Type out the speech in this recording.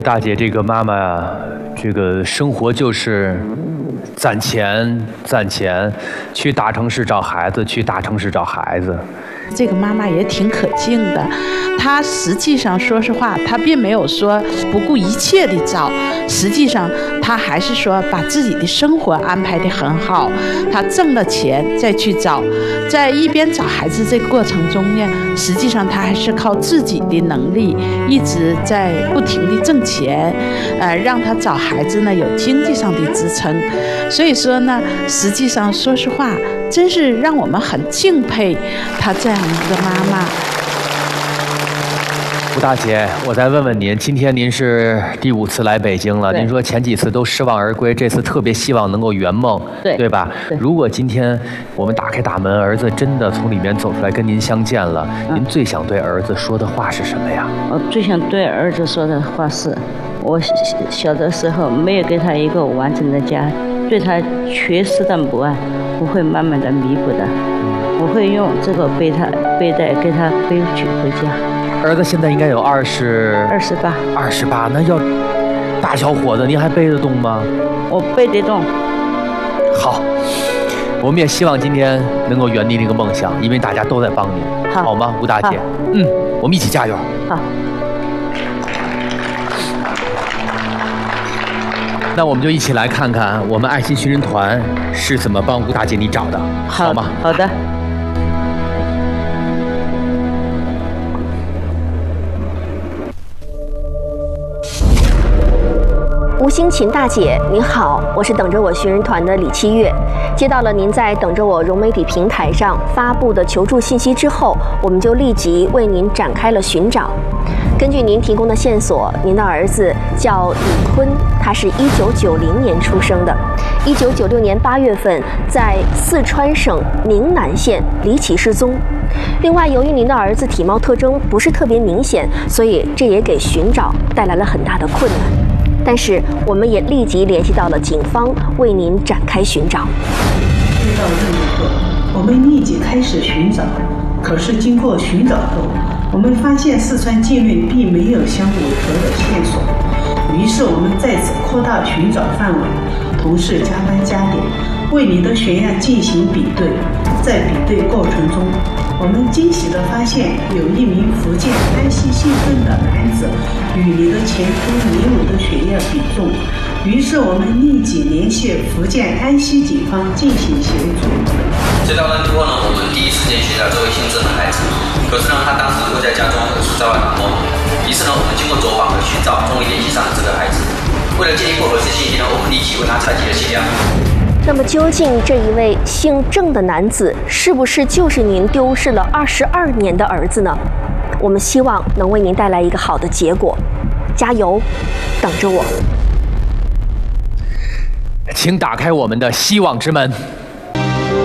大姐，这个妈妈，这个生活就是攒钱，去大城市找孩子， 这个妈妈也挺可敬的，她实际上说实话，她并没有说不顾一切的找，实际上她还是说把自己的生活安排得很好，她挣了钱再去找，在一边找孩子这个过程中呢，实际上她还是靠自己的能力一直在不停地挣钱，让她找孩子呢有经济上的支撑，所以说呢，实际上说实话，真是让我们很敬佩她这样一个妈妈。 吴大姐，我再问问您，今天您是第5次来北京了，您说前几次都失望而归，这次特别希望能够圆梦，对吧？如果今天我们打开大门，儿子真的从里面走出来跟您相见了，您最想对儿子说的话是什么呀？ 我最想对儿子说的话是，我小的时候没有给他一个完整的家，对他缺失的不安，我会慢慢的弥补的，我会用这个背带给他背去回家。 儿子现在应该有28，那要大小伙子，您还背得动吗？ 我背得动。 好，我们也希望今天能够圆你那个梦想，因为大家都在帮你，好吗，吴大姐？我们一起加油。 好。 那我们就一起来看看我们爱心寻人团是怎么帮吴大姐你找的，好吗？ 好的。 吴兴琴大姐您好，我是等着我寻人团的李七月。接到了您在等着我融媒体平台上发布的求助信息之后，我们就立即为您展开了寻找。根据您提供的线索，您的儿子叫李坤，他是1990年出生的。1996年8月份，在四川省宁南县离奇失踪。另外，由于您的儿子体貌特征不是特别明显，所以这也给寻找带来了很大的困难。但是，我们也立即联系到了警方，为您展开寻找。 接到任务后，我们立即开始寻找。可是经过寻找后，我们发现四川境内并没有相吻合的线索。于是我们再次扩大寻找范围，同事加班加点，为你的悬案进行比对。在比对过程中，我们惊喜地发现有一名福建安溪县份的男子与你的前夫李某的血液比中，于是我们立即联系福建安溪警方进行协助。 接到任务后呢，我们第一时间寻找这位姓郑的孩子，可是呢，他当时不在家中，而是在外打工。于是呢，我们经过走访和寻找，终于联系上了这个孩子。为了进一步核实信息呢，我们立即为他采集了血样。 那么，究竟这一位姓郑的男子是不是就是您丢失了22年的儿子呢？我们希望能为您带来一个好的结果，加油，等着我。 请打开我们的希望之门。